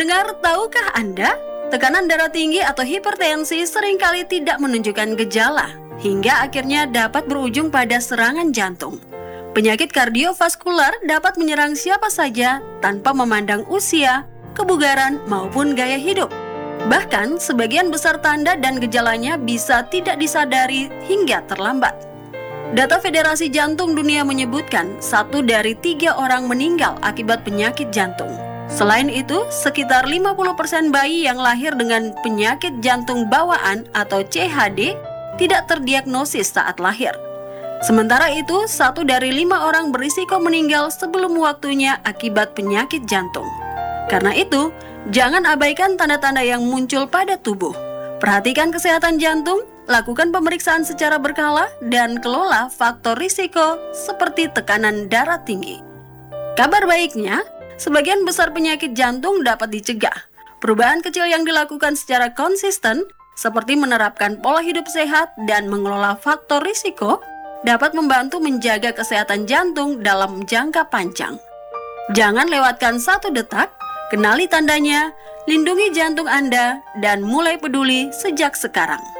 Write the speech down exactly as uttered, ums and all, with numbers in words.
pendengar, tahukah Anda, tekanan darah tinggi atau hipertensi seringkali tidak menunjukkan gejala, hingga akhirnya dapat berujung pada serangan jantung. Penyakit kardiovaskular dapat menyerang siapa saja tanpa memandang usia, kebugaran, maupun gaya hidup. Bahkan, sebagian besar tanda dan gejalanya bisa tidak disadari hingga terlambat. Data Federasi Jantung Dunia menyebutkan satu dari tiga orang meninggal akibat penyakit jantung. Selain itu, sekitar lima puluh persen bayi yang lahir dengan penyakit jantung bawaan atau C H D tidak terdiagnosis saat lahir. Sementara itu, satu dari lima orang berisiko meninggal sebelum waktunya akibat penyakit jantung. Karena itu, jangan abaikan tanda-tanda yang muncul pada tubuh. Perhatikan kesehatan jantung, lakukan pemeriksaan secara berkala, dan kelola faktor risiko seperti tekanan darah tinggi. Kabar baiknya, sebagian besar penyakit jantung dapat dicegah. Perubahan kecil yang dilakukan secara konsisten, seperti menerapkan pola hidup sehat dan mengelola faktor risiko, dapat membantu menjaga kesehatan jantung dalam jangka panjang. Jangan lewatkan satu detak, kenali tandanya, lindungi jantung Anda, dan mulai peduli sejak sekarang.